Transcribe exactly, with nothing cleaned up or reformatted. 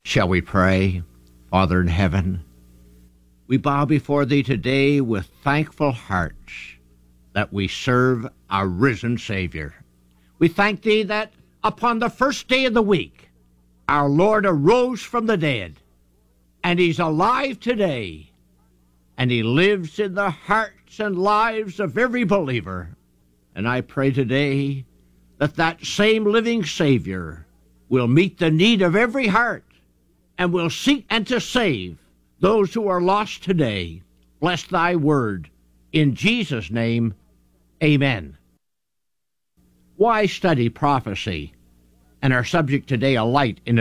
Shall we pray? Father in heaven, we bow before thee today with thankful hearts that we serve our risen Savior. We thank thee that upon the first day of the week, our Lord arose from the dead, and he's alive today, and he lives in the hearts and lives of every believer. And I pray today that that same living Savior will meet the need of every heart and will seek and to save those who are lost today. Bless thy word. In Jesus' name, amen. Why study prophecy? And our subject today, a light in